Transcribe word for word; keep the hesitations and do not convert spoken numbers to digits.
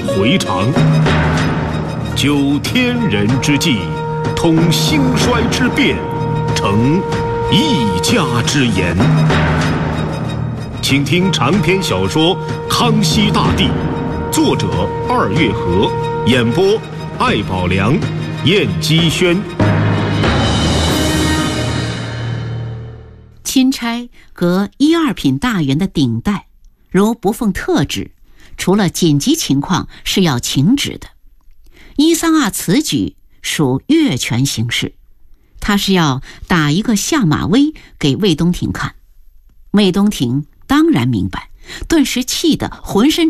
回肠。究天人之际，通兴衰之变，成一家之言。请听长篇小说《康熙大帝》，作者二月河，演播艾宝良、燕姬轩。 钦差隔一二品大员的顶戴，如不奉特旨，除了紧急情况是要请旨的。伊桑阿此举属越权行事，他是要打一个下马威给魏东亭看。魏东亭当然明白，顿时气得浑身